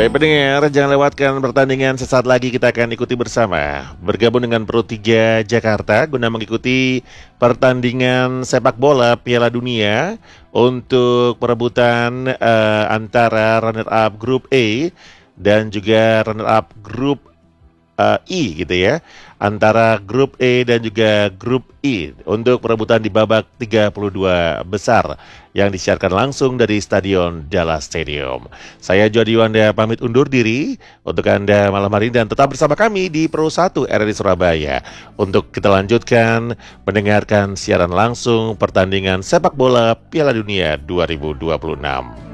Baik pendengar, jangan lewatkan pertandingan. Sesaat lagi kita akan ikuti bersama. Bergabung dengan Pro 3 Jakarta guna mengikuti pertandingan sepak bola Piala Dunia untuk perebutan antara runner up grup A dan juga runner up grup I gitu ya, antara grup E dan juga grup I untuk perebutan di babak 32 besar yang disiarkan langsung dari Stadion Dallas Stadium. Saya Jody Wanda pamit undur diri untuk Anda malam hari ini dan tetap bersama kami di Pro 1 RRI Surabaya untuk kita lanjutkan mendengarkan siaran langsung pertandingan sepak bola Piala Dunia 2026.